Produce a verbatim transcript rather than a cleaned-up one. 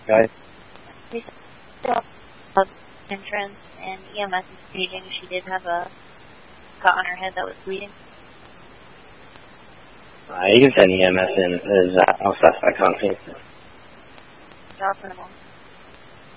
guys? We saw entrance and E M S is staging. She did have a cut on her head that was bleeding. Uh, you can send E M S in. There's uh, I'll suspect on scene. Drop in a moment.